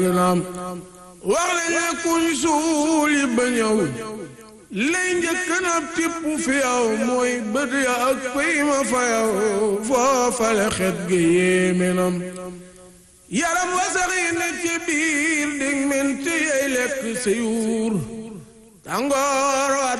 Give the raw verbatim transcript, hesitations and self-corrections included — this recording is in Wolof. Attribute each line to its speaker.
Speaker 1: naam wax la ne kuñ suuli ba ñëw lay njëkk na tipp fi yow mooy bët ya ak pëy ma fa yow foofale xet gi yéeme nam yaram wasaxi ne ci biir dig menti yay lekk si yuur tàngoor wa